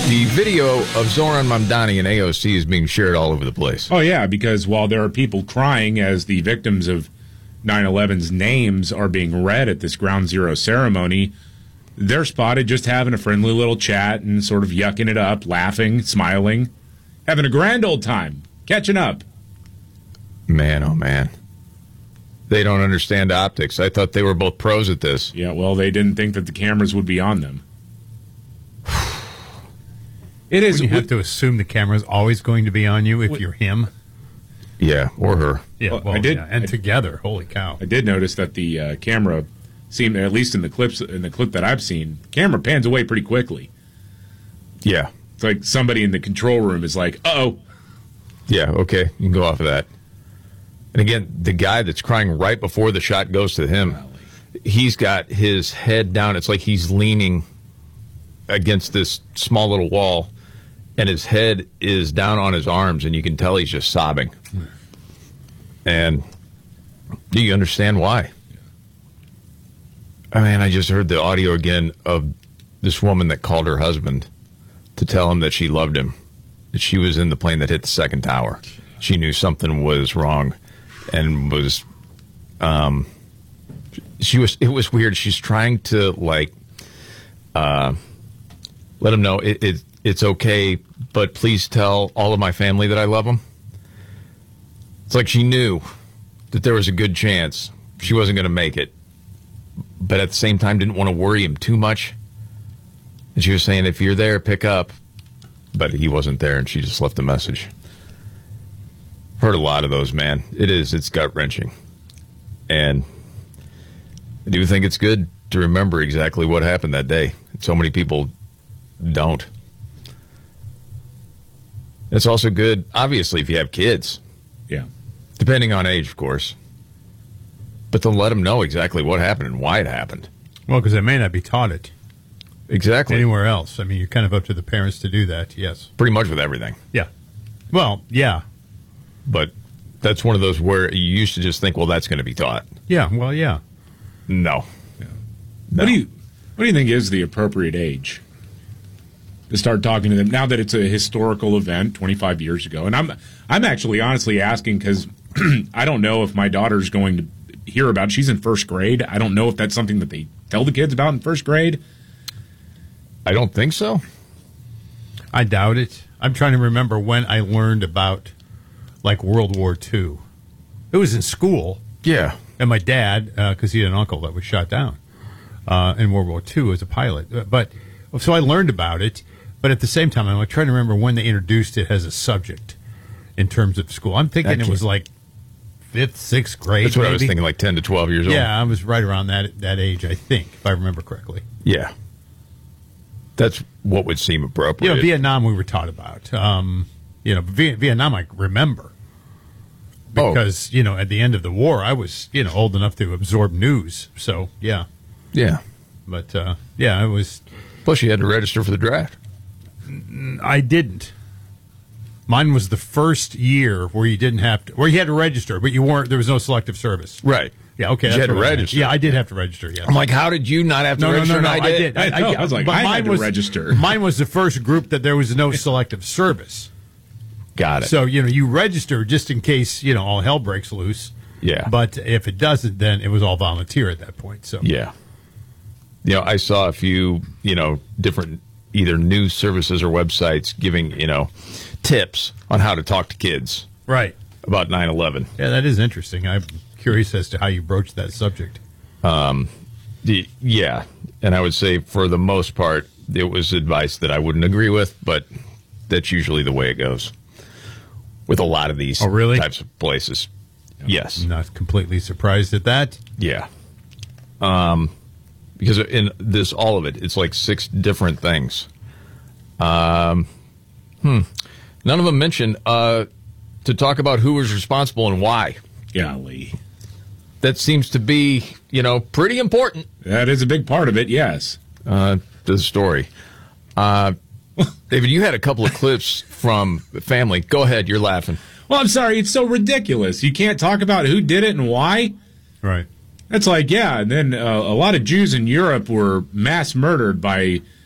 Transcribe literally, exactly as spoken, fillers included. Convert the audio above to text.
The video of Zoran Mamdani and A O C is being shared all over the place. Oh, yeah, because while there are people crying as the victims of nine eleven's names are being read at this Ground Zero ceremony, they're spotted just having a friendly little chat and sort of yucking it up, laughing, smiling, having a grand old time, catching up. Man, oh, man. They don't understand optics. I thought they were both pros at this. Yeah, well, they didn't think that the cameras would be on them. It is. You have to assume the camera's always going to be on you if what, you're him. Yeah, or her. Yeah, well, well, I did, yeah, and I, together, holy cow! I did notice that the uh, camera seemed, at least in the clips, in the clip that I've seen, camera pans away pretty quickly. Yeah, it's like somebody in the control room is like, "Uh oh." Yeah, okay, you can go off of that. And again, the guy that's crying right before the shot goes to him, he's got his head down. It's like he's leaning against this small little wall, and his head is down on his arms, and you can tell he's just sobbing. And do you understand why? I mean, I just heard the audio again of this woman that called her husband to tell him that she loved him, that she was in the plane that hit the second tower. She knew something was wrong. And was, um, she was, it was weird. She's trying to, like, uh, let him know it, it, it's okay, but please tell all of my family that I love them. It's like she knew that there was a good chance she wasn't going to make it, but at the same time didn't want to worry him too much. And she was saying, if you're there, pick up. But he wasn't there, and she just left a message. Heard a lot of those, man. It is. It's gut-wrenching. And I do think it's good to remember exactly what happened that day. So many people don't. It's also good, obviously, if you have kids. Yeah. Depending on age, of course. But to let them know exactly what happened and why it happened. Well, because they may not be taught it. Exactly. Anywhere else. I mean, you're kind of up to the parents to do that, yes. Pretty much with everything. Yeah. Well, yeah. But that's one of those where you used to just think, well, that's going to be taught. Yeah, well, yeah. No. Yeah. no. What do you What do you think is the appropriate age to start talking to them now that it's a historical event twenty-five years ago? And I'm I'm actually honestly asking because I don't know if my daughter's going to hear about it. She's in first grade. I don't know if that's something that they tell the kids about in first grade. I don't think so. I doubt it. I'm trying to remember when I learned about, like, World War Two. It was in school. Yeah. And my dad, because uh, he had an uncle that was shot down uh, in World War Two as a pilot. But so I learned about it. But at the same time, I'm like, trying to remember when they introduced it as a subject in terms of school. I'm thinking it was like fifth, sixth grade. That's what maybe. I was thinking, like ten to twelve years old. Yeah, I was right around that that age, I think, if I remember correctly. Yeah. That's what would seem appropriate. You know, Vietnam we were taught about. Um, you know, v- Vietnam I remember. Because, oh. you know, at the end of the war, I was, you know, old enough to absorb news. So, yeah. Yeah. But, uh, yeah, it was... Plus, you had to register for the draft. I didn't. Mine was the first year where you didn't have to... Where you had to register, but you weren't... There was no selective service. Right. Yeah, okay. You had to register. Yeah, I did have to register, yeah. I'm like, how did you not have to no, register? No, no, no, I, I did. did. I, I, I, I was like, I had to was, register. Mine was the first group that there was no selective service. Got it. So, you know, you register just in case, you know, all hell breaks loose. Yeah. But if it doesn't, then it was all volunteer at that point. So yeah. You know, I saw a few, you know, different either news services or websites giving, you know, tips on how to talk to kids. Right. About nine eleven. Yeah, that is interesting. I'm curious as to how you broached that subject. Um, the, yeah. And I would say for the most part, it was advice that I wouldn't agree with, but that's usually the way it goes with a lot of these oh, really? types of places. Yes. I'm not completely surprised at that. Yeah. Um, because in this, all of it, it's like six different things. Um, hmm. None of them mention uh, to talk about who was responsible and why. Golly. That seems to be, you know, pretty important. That is a big part of it, yes. Uh, to the story. Uh, David, you had a couple of clips from family. Go ahead, you're laughing. Well, I'm sorry, it's so ridiculous. You can't talk about who did it and why? Right. That's like, yeah, and then uh, a lot of Jews in Europe were mass murdered by